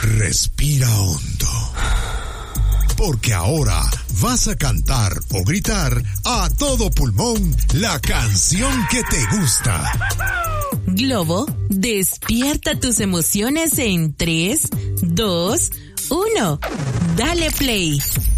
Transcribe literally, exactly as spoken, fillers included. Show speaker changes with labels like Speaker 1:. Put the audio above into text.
Speaker 1: Respira hondo, porque ahora vas a cantar o gritar a todo pulmón la canción que te gusta.
Speaker 2: Globo, despierta tus emociones en tres, dos, uno. Dale play.